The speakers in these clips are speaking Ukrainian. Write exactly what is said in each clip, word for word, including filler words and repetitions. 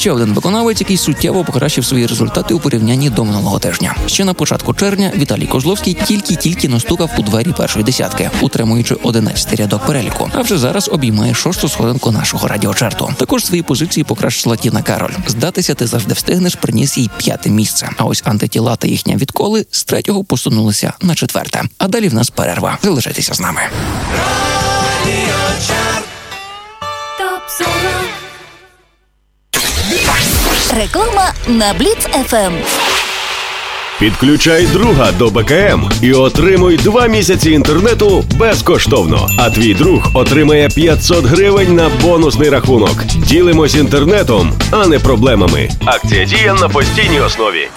Ще один виконавець, який суттєво покращив свої результати у порівнянні до минулого тижня. Ще на початку червня Віталій Козловський тільки-тільки настукав у двері першої десятки, утримуючи одинадцятий рядок переліку. А вже зараз обіймає шосту сходинку нашого радіочарту. Також свої позиції покращила Тіна Кароль. «Здатися ти завжди встигнеш» приніс їй п'яте місце. А ось «Антитіла» та їхня «Відколи» з третього посунулися на четверте. А далі в нас перерва. Залишайтеся з нами. Реклама на Бліц.еф ем. Підключай друга до Бе Ка Ем і отримуй два місяці інтернету безкоштовно. А твій друг отримає п'ятсот гривень на бонусний рахунок. Ділимось інтернетом, а не проблемами. Акція діє на постійній основі.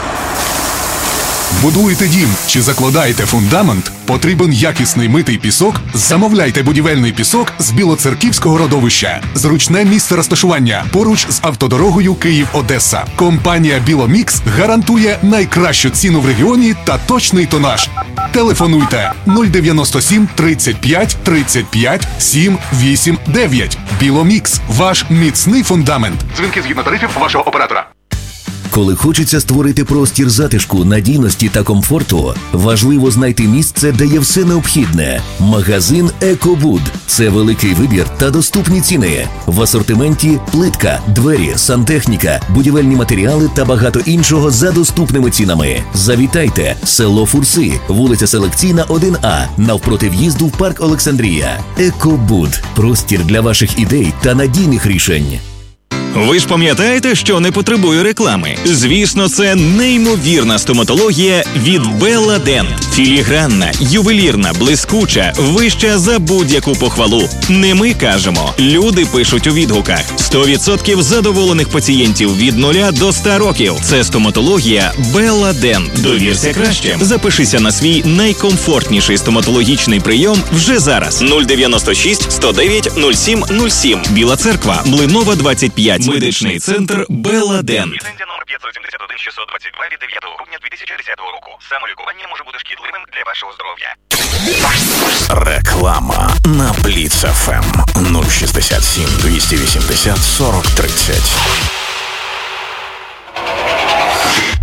Будуєте дім чи закладаєте фундамент? Потрібен якісний митий пісок? Замовляйте будівельний пісок з Білоцерківського родовища. Зручне місце розташування поруч з автодорогою Київ-Одеса. Компанія «Біломікс» гарантує найкращу ціну в регіоні та точний тонаж. Телефонуйте нуль дев'яносто сім тридцять п'ять тридцять п'ять сім вісім дев'ять. «Біломікс» – ваш міцний фундамент. Дзвінки згідно тарифів вашого оператора. Коли хочеться створити простір затишку, надійності та комфорту, важливо знайти місце, де є все необхідне. Магазин «Екобуд» – це великий вибір та доступні ціни. В асортименті плитка, двері, сантехніка, будівельні матеріали та багато іншого за доступними цінами. Завітайте! Село Фурси, вулиця Селекційна, один А, навпроти в'їзду в парк Олександрія. «Екобуд» – простір для ваших ідей та надійних рішень. Ви ж пам'ятаєте, що не потребує реклами? Звісно, це неймовірна стоматологія від Белла Дент. Філігранна, ювелірна, блискуча, вища за будь-яку похвалу. Не ми кажемо, люди пишуть у відгуках. сто відсотків задоволених пацієнтів від нуля до ста років. Це стоматологія Белла Дент. Довірся краще. Запишися на свій найкомфортніший стоматологічний прийом вже зараз. нуль дев'яносто шість сто дев'ять нуль сім нуль сім. Біла Церква, Млинова, двадцять п'ять. Медичний центр Белла Дент. Ліцензія номер п'ятсот сімдесят один шістсот двадцять два від дев'ятого грудня дві тисячі десятого року. Самолікування може бути шкідливим для вашого здоров'я. Реклама на Бліц.еф ем нуль шістдесят сім двісті вісімдесят сорок тридцять.